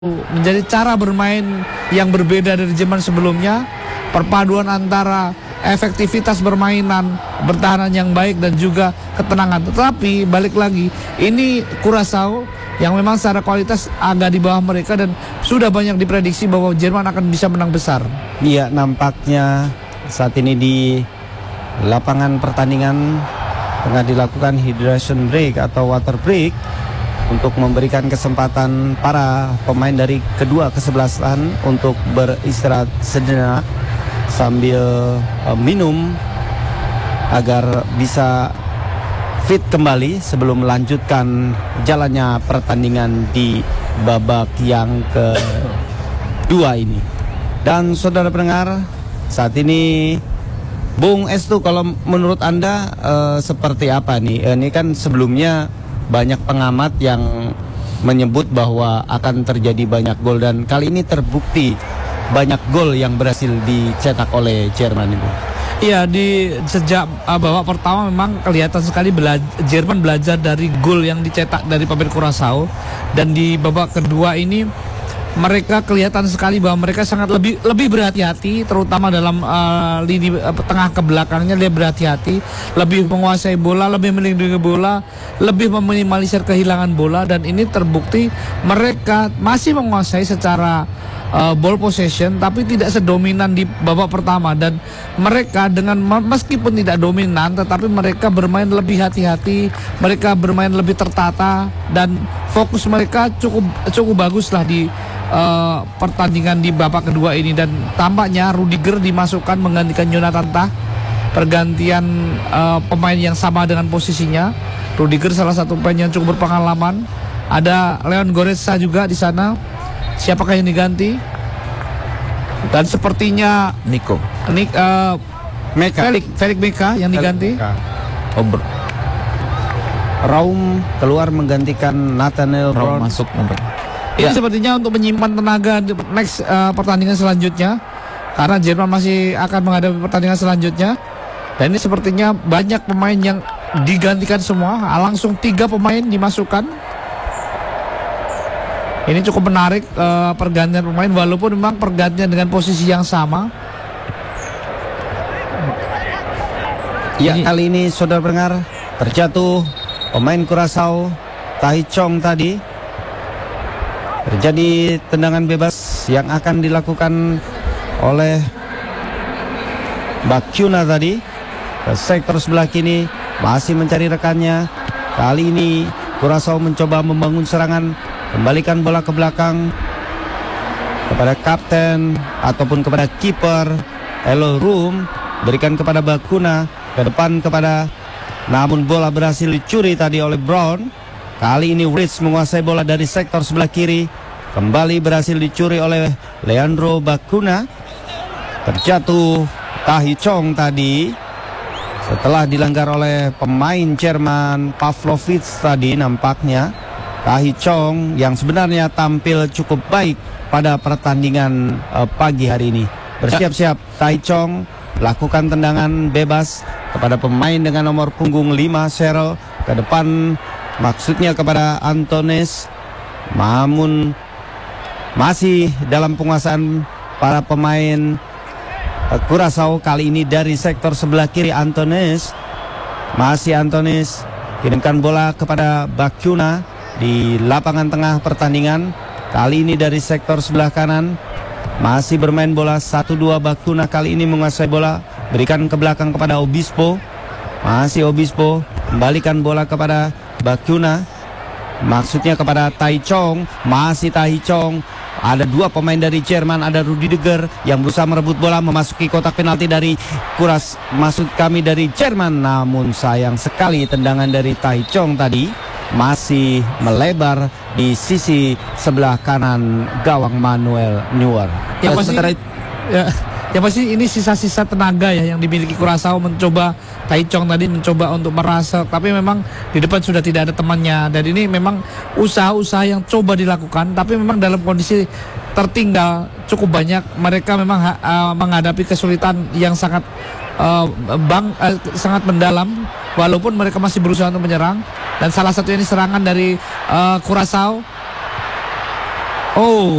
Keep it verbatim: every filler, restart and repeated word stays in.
menjadi cara bermain yang berbeda dari zaman sebelumnya, perpaduan antara efektivitas bermainan, pertahanan yang baik dan juga ketenangan. Tetapi balik lagi, ini Curaçao yang memang secara kualitas agak di bawah mereka dan sudah banyak diprediksi bahwa Jerman akan bisa menang besar. Iya, nampaknya saat ini di lapangan pertandingan tengah dilakukan hydration break atau water break untuk memberikan kesempatan para pemain dari kedua kesebelasan untuk beristirahat sejenak sambil uh, minum agar bisa fit kembali sebelum melanjutkan jalannya pertandingan di babak yang kedua ini. Dan saudara pendengar, saat ini Bung Estu, kalau menurut Anda uh, seperti apa nih? Uh, ini kan sebelumnya banyak pengamat yang menyebut bahwa akan terjadi banyak gol dan kali ini terbukti banyak gol yang berhasil dicetak oleh Jerman itu. Iya, di sejak uh, babak pertama memang kelihatan sekali bela Jerman belajar dari gol yang dicetak dari pemain Curaçao, dan di babak kedua ini mereka kelihatan sekali bahwa mereka sangat lebih lebih berhati-hati, terutama dalam uh, lini uh, tengah ke belakangnya dia berhati-hati, lebih menguasai bola, lebih melindungi bola, lebih meminimalisir kehilangan bola, dan ini terbukti mereka masih menguasai secara uh, ball possession tapi tidak sedominan di babak pertama, dan mereka dengan meskipun tidak dominan tetapi mereka bermain lebih hati-hati, mereka bermain lebih tertata dan fokus mereka cukup cukup bagus lah di Uh, pertandingan di babak kedua ini. Dan tampaknya Rudiger dimasukkan menggantikan Jonathan Tah, pergantian uh, pemain yang sama dengan posisinya. Rudiger salah satu pemain yang cukup berpengalaman. Ada Leon Goretzka juga di sana. Siapakah yang diganti? Dan sepertinya Nico Nik, uh, Meka. Felix Felix Meka yang diganti. Ober Raum keluar menggantikan Nathaniel Raum Brown. masuk nomor. Ini Ya. sepertinya untuk menyimpan tenaga di next uh, pertandingan selanjutnya, karena Jerman masih akan menghadapi pertandingan selanjutnya. Dan ini sepertinya banyak pemain yang digantikan semua, langsung tiga pemain dimasukkan. Ini cukup menarik uh, pergantian pemain, walaupun memang pergantian dengan posisi yang sama. Ya, Ini- kali ini saudara pendengar terjatuh pemain Curaçao, Tahi Chong tadi. Terjadi tendangan bebas yang akan dilakukan oleh Bacuna tadi ke sektor sebelah kiri, masih mencari rekannya. Kali ini Curaçao mencoba membangun serangan, kembalikan bola ke belakang kepada kapten ataupun kepada kiper Elo Room, berikan kepada Bacuna, ke depan kepada, namun bola berhasil dicuri tadi oleh Brown. Kali ini Rich menguasai bola dari sektor sebelah kiri, kembali berhasil dicuri oleh Leandro Bacuna. Terjatuh Tahi Chong tadi setelah dilanggar oleh pemain Jerman Pavlovic tadi. Nampaknya Tahi Chong yang sebenarnya tampil cukup baik pada pertandingan uh, pagi hari ini. Bersiap-siap Tahi Chong lakukan tendangan bebas kepada pemain dengan nomor punggung lima, Cheryl, ke depan, maksudnya kepada Antones, namun masih dalam penguasaan para pemain uh, Curaçao. Kali ini dari sektor sebelah kiri Antones, masih Antones kirimkan bola kepada Bacuna di lapangan tengah pertandingan. Kali ini dari sektor sebelah kanan masih bermain bola satu dua. Bacuna kali ini menguasai bola, berikan ke belakang kepada Obispo, masih Obispo kembalikan bola kepada Bacuna, maksudnya kepada Tahi Chong, masih Tahi Chong. Ada dua pemain dari Jerman, ada Rudiger yang berusaha merebut bola memasuki kotak penalti dari Kuras, maksud kami dari Jerman. Namun sayang sekali tendangan dari Tahi Chong tadi masih melebar di sisi sebelah kanan gawang Manuel Neuer. Ya Dan pasti, sementara itu, ya, ya pasti ini sisa-sisa tenaga ya yang dimiliki Curaçao, mencoba Tahi Chong tadi mencoba untuk merasa, tapi memang di depan sudah tidak ada temannya, dan ini memang usaha-usaha yang coba dilakukan, tapi memang dalam kondisi tertinggal cukup banyak. Mereka memang uh, menghadapi kesulitan yang sangat uh, bang uh, sangat mendalam, walaupun mereka masih berusaha untuk menyerang. Dan salah satunya ini serangan dari uh, Curaçao. Oh,